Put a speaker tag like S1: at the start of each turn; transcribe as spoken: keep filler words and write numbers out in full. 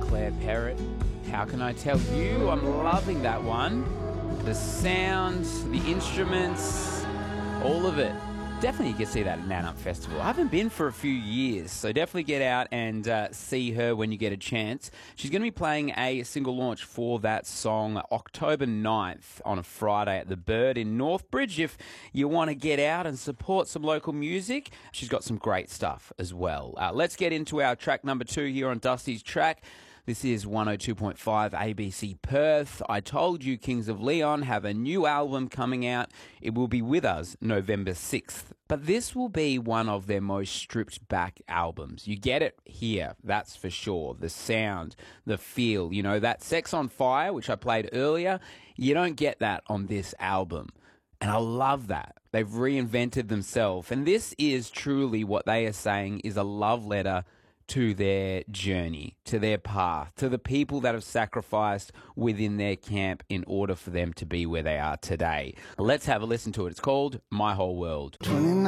S1: Claire Perrott. How can I tell you? I'm loving that one. The sound, the instruments, all of it. Definitely you can see that at Nan Up Festival. I haven't been for a few years, so definitely get out and uh, see her when you get a chance. She's going to be playing a single launch for that song October ninth on a Friday at the Bird in Northbridge. If you want to get out and support some local music, she's got some great stuff as well. Uh, let's get into our track number two here on Dusty's Track. This is one oh two point five A B C Perth. I told you Kings of Leon have a new album coming out. It will be with us November sixth. But this will be one of their most stripped back albums. You get it here, that's for sure. The sound, the feel, you know, that Sex on Fire, which I played earlier, you don't get that on this album. And I love that. They've reinvented themselves. And this is truly what they are saying is a love letter to their journey, to their path, to the people that have sacrificed within their camp in order for them to be where they are today. Let's have a listen to it. It's called My Whole World.